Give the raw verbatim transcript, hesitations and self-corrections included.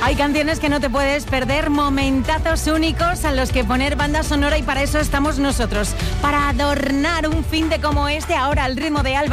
Hay canciones que no te puedes perder, momentazos únicos a los que poner banda sonora, y para eso estamos nosotros, para adornar un fin de como este, ahora al ritmo de Álvaro